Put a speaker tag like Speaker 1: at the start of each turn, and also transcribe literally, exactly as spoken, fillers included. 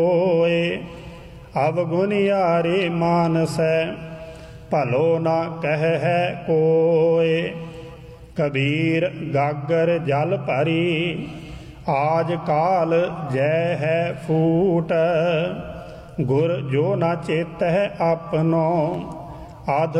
Speaker 1: होए। अवगुण यारे मानसै भलो न कह है कोय। कबीर गागर जल भरी आज काल जय है फूट। गुर जो न चेत है अपनो आध